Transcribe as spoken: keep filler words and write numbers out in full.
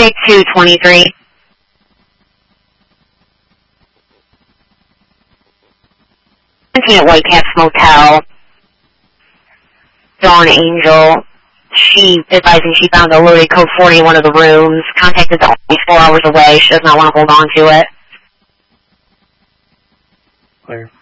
take two twenty-three. At Whitecaps Motel. Dawn Angel. She advising she found a loaded code forty in one of the rooms. Contacted the police four hours away. She does not want to hold on to it. Clear.